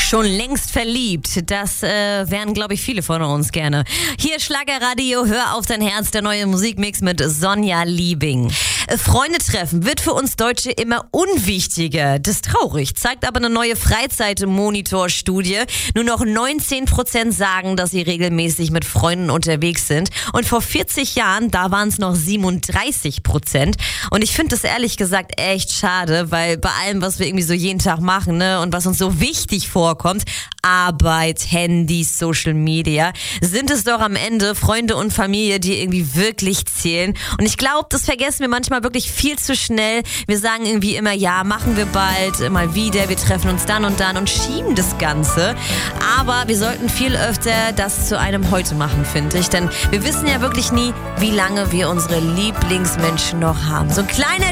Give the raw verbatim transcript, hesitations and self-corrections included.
Schon längst verliebt. Das äh, wären, glaube ich, viele von uns gerne. Hier Schlagerradio, hör auf dein Herz, der neue Musikmix mit Sonja Liebing. Freunde treffen wird für uns Deutsche immer unwichtiger. Das ist traurig, zeigt aber eine neue Freizeit-Monitor-Studie. Nur noch neunzehn Prozent sagen, dass sie regelmäßig mit Freunden unterwegs sind. Und vor vierzig Jahren, da waren es noch siebenunddreißig Prozent. Und ich finde das ehrlich gesagt echt schade, weil bei allem, was wir irgendwie so jeden Tag machen, ne, und was uns so wichtig vorkommt, Arbeit, Handys, Social Media, sind es doch am Ende Freunde und Familie, die irgendwie wirklich zählen. Und ich glaube, das vergessen wir manchmal wirklich viel zu schnell. Wir sagen irgendwie immer, ja, machen wir bald, mal wieder, wir treffen uns dann und dann und schieben das Ganze. Aber wir sollten viel öfter das zu einem Heute machen, finde ich. Denn wir wissen ja wirklich nie, wie lange wir unsere Lieblingsmenschen noch haben. So ein kleiner